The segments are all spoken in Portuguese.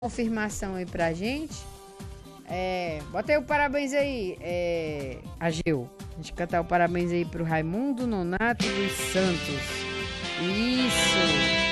confirmação aí pra gente. Bota aí o parabéns aí, Ageu. A gente cantar o parabéns aí pro Raimundo Nonato dos Santos. Isso.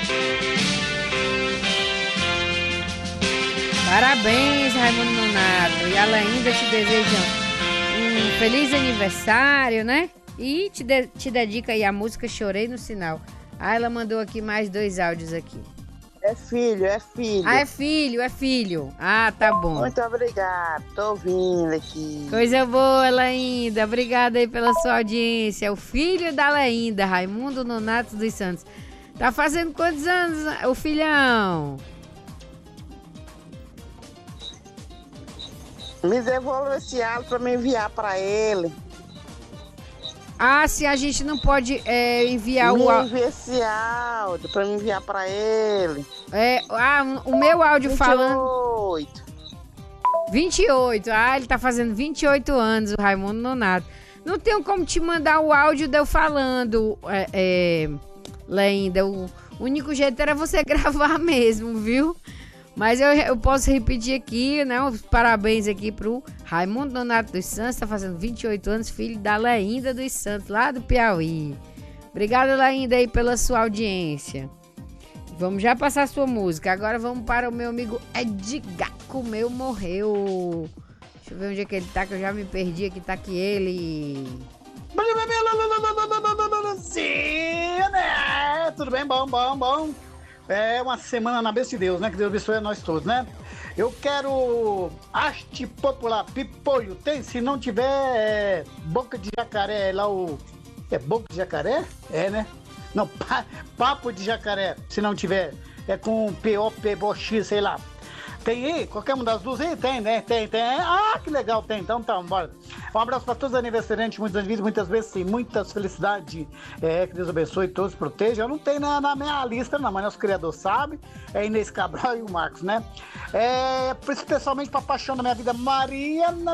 Parabéns, Raimundo Nonato. E ela ainda te desejam um feliz aniversário, né? E te dedica aí a música Chorei no Sinal. Ela mandou aqui mais 2 áudios aqui. É filho, é filho. É filho, é filho. Tá bom. Muito obrigado, tô ouvindo aqui. Coisa boa, Laínda. Obrigada aí pela sua audiência. O filho da Laínda, Raimundo Nonato dos Santos. Tá fazendo quantos anos, o filhão? Me devolve esse áudio pra me enviar pra ele. Se a gente não pode enviar me o áudio. Envia esse áudio pra me enviar pra ele. O meu áudio 28. falando. 28. Ele tá fazendo 28 anos, o Raimundo Nonato. Não tenho como te mandar o áudio de eu falando, Laínda. O único jeito era você gravar mesmo, viu? Mas eu posso repetir aqui, né? Os parabéns aqui pro Raimundo Nonato dos Santos, tá fazendo 28 anos, filho da Laínda dos Santos, lá do Piauí. Obrigada, Laínda, aí pela sua audiência. Vamos já passar a sua música. Agora vamos para o meu amigo Edgar. Comeu, morreu. Deixa eu ver onde é que ele tá, que eu já me perdi aqui. Tá aqui ele. Sim, né? Tudo bem? Bom. É uma semana na bênção de Deus, né? Que Deus abençoe a nós todos, né? Eu quero haste popular, pipolho. Tem? Se não tiver boca de jacaré, lá o... É boca de jacaré? É, né? Não, papo de jacaré. Se não tiver, é com P-O-P, boxi, sei lá. Tem aí? Qualquer uma das duas aí? Tem, né? Tem. Que legal, tem. Então tá, bora. Um abraço para todos os aniversariantes, muitos anos de vida, muitas vezes sim, muitas felicidades. Que Deus abençoe e todos proteja. Eu não tenho na minha lista, não, mas nosso criador sabe. É Inês Cabral e o Marcos, né? Especialmente para a paixão da minha vida, Mariana.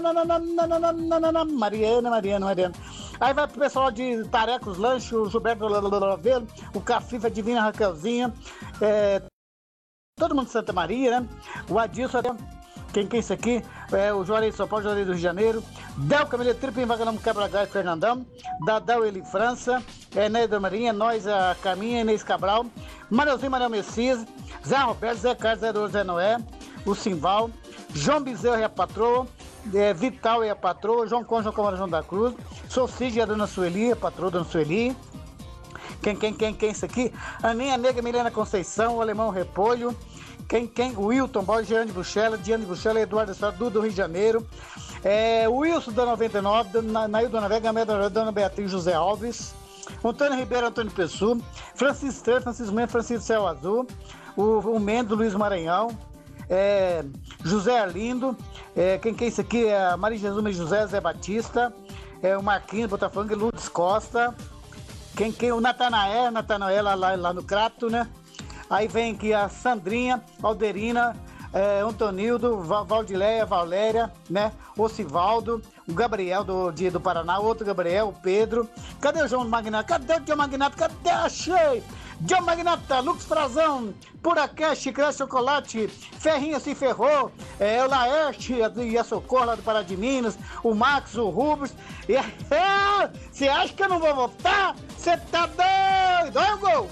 Aí vai pro pessoal de Tarecos Lanche, o Gilberto Lavelo, o Cafifa, Divina Raquelzinha. Todo mundo de Santa Maria, né? O Adilson, quem é isso aqui? O Juarez de São Paulo, Juarez do Rio de Janeiro. Del Camilo Tripim, Vaganamo Quebra-Gás, Fernandão. Dadão Eli França. Néida Marinha, nós, a Caminha, Inês Cabral. Manelzinho, Manel Messias. Zé Roberto, Zé Carlos, Zé Dor, Zé Noé. O Simval. João Bezerra e a patroa. Vital e a patroa. João Conde, João da Cruz. Socide e a Dona Sueli, a patroa Dona Sueli. Quem isso aqui? Aninha Negra, Milena Conceição, o Alemão Repolho. O Wilton Boy, Diane Bruxela, Eduardo Estrada, do Rio de Janeiro. O Wilson da 99, Nail Dona Vega, Dona Beatriz José Alves. Antônio Ribeiro, Antônio Pessu. Francisco Estrela, Francisco Mendes, Francisco Céu Azul. O Mendes, Luiz Maranhão. José Arlindo. Quem é isso aqui? Maria Jesus José, Zé Batista. O Marquinhos, Botafogo, Lourdes Costa. O Natanael lá no Crato, né? Aí vem aqui a Sandrinha, Alderina, Antonildo, Valdileia, Valéria, né? O Sivaldo, o Gabriel do Paraná, outro Gabriel, o Pedro. Cadê o João Magnato? Cadê o João Magnato? Cadê? Achei! João Magnata, Lux Frazão, Puracash, Chiclete Chocolate, Ferrinha se ferrou, o Laerte e a Socorro lá do Pará de Minas, o Max, o Rubens. Você acha que eu não vou votar? Você tá doido? Olha o gol!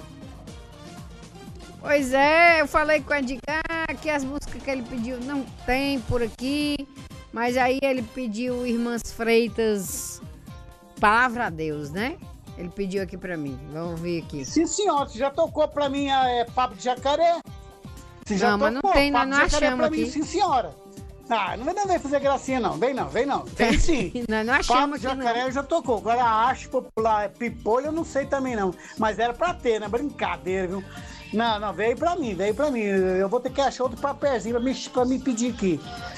Pois é, eu falei com o Edgar que as músicas que ele pediu não tem por aqui, mas aí ele pediu Irmãs Freitas, Palavra a Deus, né? Ele pediu aqui pra mim. Vamos ver aqui. Sim, senhor. Você já tocou pra mim Papo de Jacaré? Você já tocou? Mas não tem, nós não achamos aqui. Mim, sim, senhora. Não vem fazer gracinha, não. Vem não. Tem sim. Nós não achamos Papo de Jacaré já tocou. Agora a arte popular, pipolho, eu não sei também, não. Mas era pra ter, né? Brincadeira, viu? Não, veio pra mim. Eu vou ter que achar outro papelzinho pra me pedir aqui.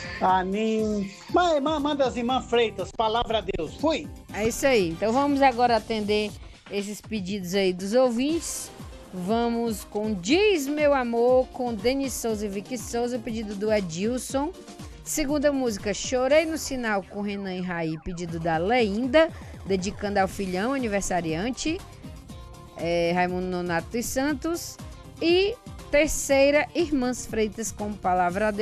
Manda as irmãs Freitas, Palavra a Deus. Fui. É isso aí. Então vamos agora atender esses pedidos aí dos ouvintes. Vamos com Diz Meu Amor, com Denis Souza e Vicky Souza, pedido do Edilson. Segunda música, Chorei no Sinal, com Renan e Raí, pedido da Laínda, dedicando ao filhão aniversariante, Raimundo Nonato dos Santos. E terceira, Irmãs Freitas, com Palavra a Deus.